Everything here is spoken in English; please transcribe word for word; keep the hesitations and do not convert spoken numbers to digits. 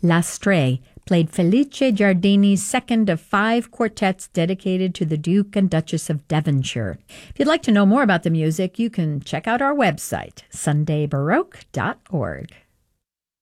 L'Astre played Felice Giardini's second of five quartets dedicated to the Duke and Duchess of Devonshire. If you'd like to know more about the music, you can check out our website, sunday baroque dot org.